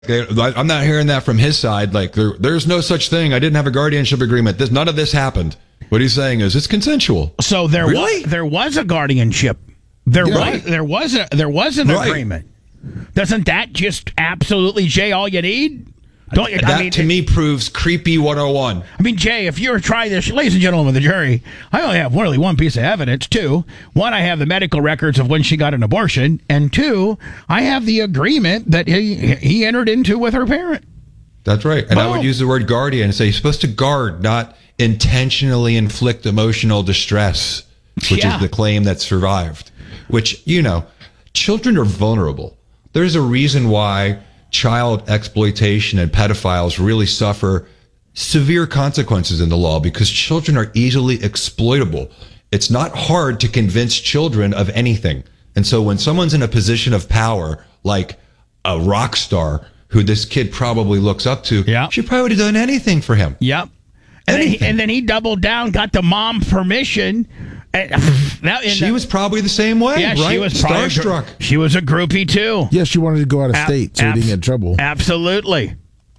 I'm not hearing that from his side. Like, there's no such thing. I didn't have a guardianship agreement. None of this happened. What he's saying is it's consensual. So there was a guardianship. There was an agreement. Doesn't that just absolutely, Jay, all you need? To me proves creepy 101. I mean, Jay, if you're trying this, ladies and gentlemen of the jury, I only have really one piece of evidence. Two, one, I have the medical records of when she got an abortion, and two, I have the agreement that he entered into with her parent. That's right. And I would use the word guardian and say you're supposed to guard, not intentionally inflict emotional distress, which is the claim that survived. Which, children are vulnerable. There's a reason why child exploitation and pedophiles really suffer severe consequences in the law, because children are easily exploitable. It's not hard to convince children of anything. And so when someone's in a position of power, like a rock star who this kid probably looks up to, she probably would have done anything for him. Yep. And then he doubled down, got the mom permission. She was probably the same way, right? She was starstruck. She was a groupie, too. Yeah, she wanted to go out of state so he didn't get in trouble. Absolutely.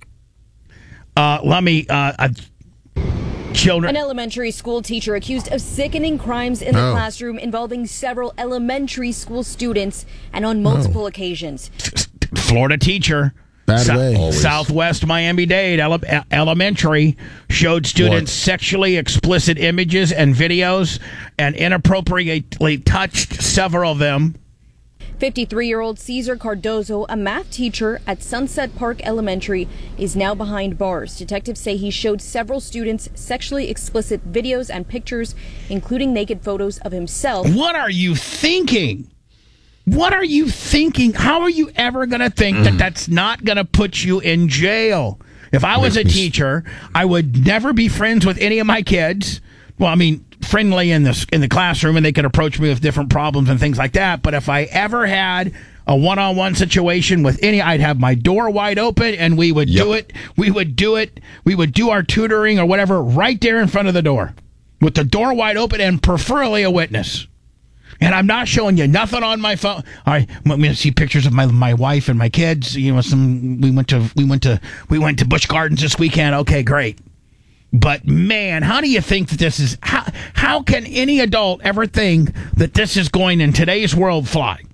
Children. An elementary school teacher accused of sickening crimes in the classroom involving several elementary school students and on multiple occasions. Florida teacher. Bad way. Southwest Miami-Dade Elementary showed students sexually explicit images and videos and inappropriately touched several of them. 53-year-old Cesar Cardozo, a math teacher at Sunset Park Elementary, is now behind bars. Detectives say he showed several students sexually explicit videos and pictures, including naked photos of himself. What are you thinking? What are you thinking? How are you ever going to think that that's not going to put you in jail? If I was a teacher, I would never be friends with any of my kids. Well, I mean, friendly in the classroom, and they could approach me with different problems and things like that. But if I ever had a one-on-one situation with I'd have my door wide open, and we would do it. We would do our tutoring or whatever right there in front of the door with the door wide open, and preferably a witness. And I'm not showing you nothing on my phone. All right, want me to see pictures of my wife and my kids? We went to Busch Gardens this weekend. Okay, great. But man, how do you think that this is? How can any adult ever think that this is going in today's world fly?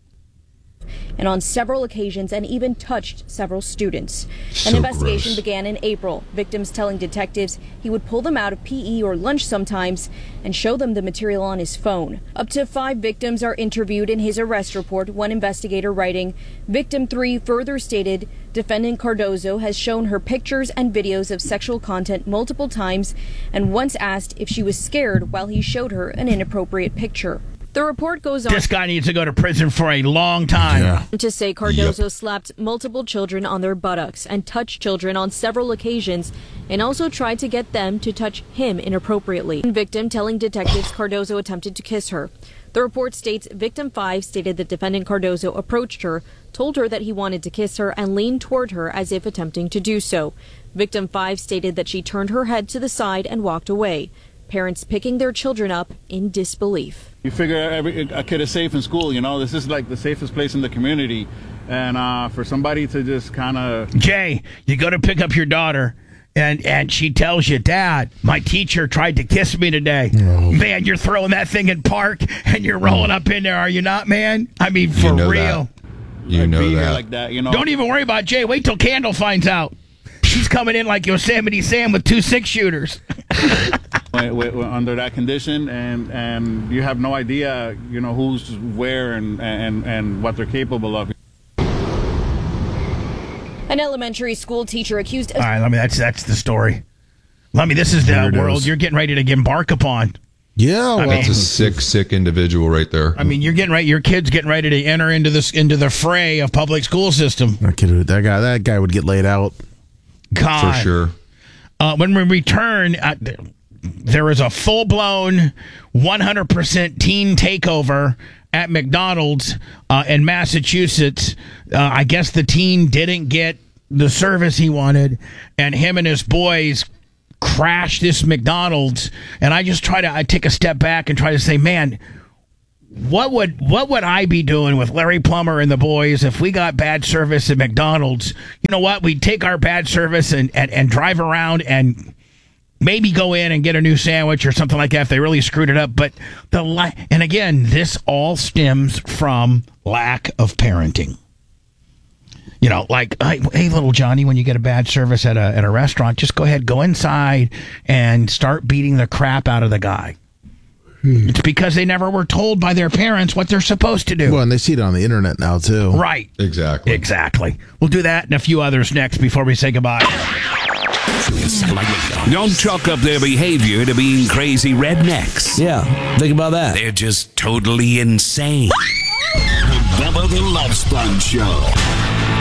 And on several occasions, and even touched several students. An investigation began in April. Victims telling detectives he would pull them out of PE or lunch sometimes and show them the material on his phone. Up to 5 victims are interviewed in his arrest report, one investigator writing, Victim 3 further stated, defendant Cardozo has shown her pictures and videos of sexual content multiple times and once asked if she was scared while he showed her an inappropriate picture. The report goes on. This guy needs to go to prison for a long time. To say Cardozo slapped multiple children on their buttocks and touched children on several occasions and also tried to get them to touch him inappropriately. Victim telling detectives Cardozo attempted to kiss her. The report states Victim 5 stated that defendant Cardozo approached her, told her that he wanted to kiss her, and leaned toward her as if attempting to do so. Victim 5 stated that she turned her head to the side and walked away. Parents picking their children up in disbelief. You figure a kid is safe in school, this is like the safest place in the community. And for somebody to just kind of... Jay, you go to pick up your daughter, and she tells you, Dad, my teacher tried to kiss me today. Oh. Man, you're throwing that thing in park, and you're rolling up in there, are you not, man? I mean, for real. You know that. Like that, Don't even worry about Jay. Wait till Candle finds out. She's coming in like Yosemite Sam with 2 6-shooters. Under that condition, and you have no idea, who's where and what they're capable of. An elementary school teacher accused of... All right, that's the story. This is the world you're getting ready to embark upon. Yeah, it's a sick individual right there. I mean, your kid's getting ready to enter into the fray of public school system. That guy would get laid out. God. For sure. When we return, there is a full-blown 100% teen takeover at McDonald's in Massachusetts. I guess the teen didn't get the service he wanted, and him and his boys crashed this McDonald's. And I just I take a step back and try to say, man, what would I be doing with Larry Plummer and the boys if we got bad service at McDonald's? You know what? We'd take our bad service and drive around and maybe go in and get a new sandwich or something like that if they really screwed it up. But and again, this all stems from lack of parenting. You know, like, hey, little Johnny, when you get a bad service at a restaurant, just go inside and start beating the crap out of the guy. It's because they never were told by their parents what they're supposed to do. Well, and they see it on the internet now, too. Right. Exactly. We'll do that and a few others next before we say goodbye. Don't chalk up their behavior to being crazy rednecks. Yeah, think about that. They're just totally insane. The Bubba the Love Sponge Show.